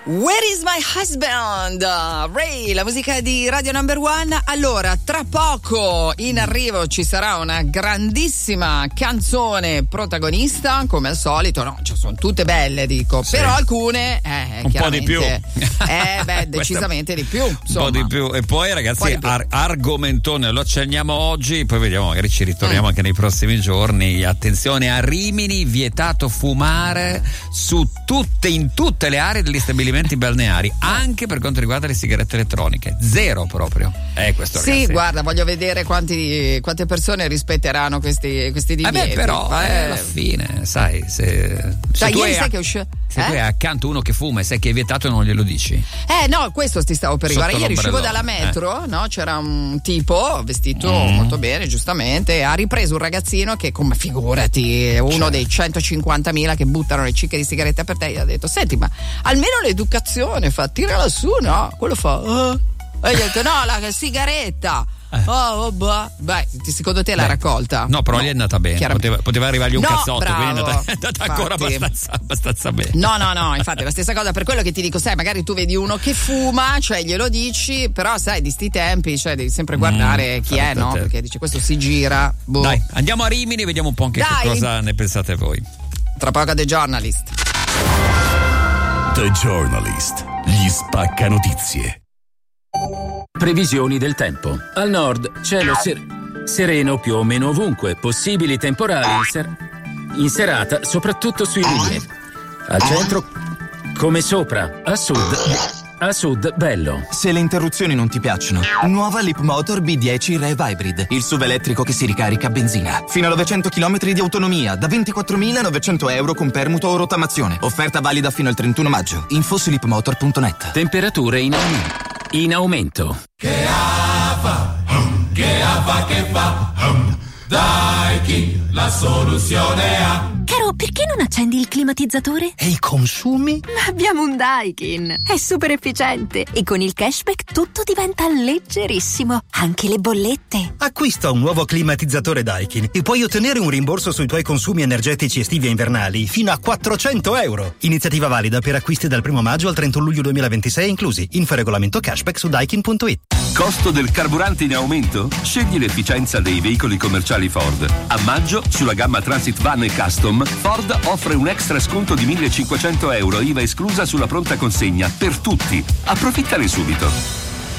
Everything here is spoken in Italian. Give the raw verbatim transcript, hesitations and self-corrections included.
Where is my husband? Ray, la musica di Radio Number One. Allora, tra poco in arrivo ci sarà una grandissima canzone protagonista, come al solito, no? Cioè, sono tutte belle, dico, sì. Però alcune eh, un po' di più. Eh, beh, decisamente di più. Insomma. Un po' di più. E poi, ragazzi, ar- argomentone, lo accenniamo oggi, poi vediamo, magari ci ritorniamo mm. anche nei prossimi giorni. Attenzione, a Rimini vietato fumare su tutte, in tutte le aree degli stabilimenti balneari, anche per quanto riguarda le sigarette elettroniche. Zero proprio. Eh, questo, sì, ragazzi. Guarda, voglio vedere quanti, quante persone rispetteranno questi, questi divieti. Eh beh, però eh, alla fine, sai, se, cioè, se tu ieri hai sai a, che usci- se eh? tu hai accanto uno che fuma e sai che è vietato, non glielo dici. Eh no, questo ti stavo per arrivare. Ieri uscivo dalla eh. metro, no? C'era un tipo vestito mm. molto bene, giustamente, ha ripreso un ragazzino che, come figurati, uno cioè. dei centocinquantamila che buttano le cicche di sigarette per te, gli ha detto: senti, ma almeno l'educazione, fa, tirala su, no? Quello fa uh. e gli ha detto: no, la sigaretta. Eh. Oh, oh bah. Beh, secondo te l'ha Beh, raccolta? No, però no. gli è andata bene. Poteva, poteva arrivargli un no, cazzotto, bravo. quindi è andata, è andata ancora abbastanza, abbastanza bene. No, no, no, infatti è la stessa cosa, per quello che ti dico, sai, magari tu vedi uno che fuma, cioè glielo dici, però sai, di sti tempi, cioè devi sempre guardare mm, chi è, no? Te. Perché dici, questo si gira. Boh. Dai, andiamo a Rimini, vediamo un po' anche che cosa ne pensate voi. Tra poco The Journalist. The Journalist, gli spacca notizie. Previsioni del tempo. Al nord, cielo ser- sereno più o meno ovunque, possibili temporali in, ser- in serata, soprattutto sui lunghi. Al centro, come sopra, a sud, a sud, bello. Se le interruzioni non ti piacciono, nuova Leapmotor B dieci Rev Hybrid, il S U V elettrico che si ricarica a benzina. Fino a novecento chilometri di autonomia, da ventiquattromilanovecento euro con permuto o rottamazione. Offerta valida fino al trentuno maggio. Info su leapmotor punto net. Temperature in aumento. In aumento. Che fa, che fa, che fa, Daikin, la soluzione ha. Caro, perché non accendi il climatizzatore? E i consumi? Ma abbiamo un Daikin, è super efficiente e con il cashback tutto diventa leggerissimo, anche le bollette. Acquista un nuovo climatizzatore Daikin e puoi ottenere un rimborso sui tuoi consumi energetici estivi e invernali fino a quattrocento euro. Iniziativa valida per acquisti dal primo maggio al trentuno luglio duemilaventisei inclusi. Info e regolamento cashback su daikin punto it. Costo del carburante in aumento? Scegli l'efficienza dei veicoli commerciali Ford. A maggio, sulla gamma Transit Van e Custom, Ford offre un extra sconto di millecinquecento euro I V A esclusa sulla pronta consegna per tutti. Approfittane subito.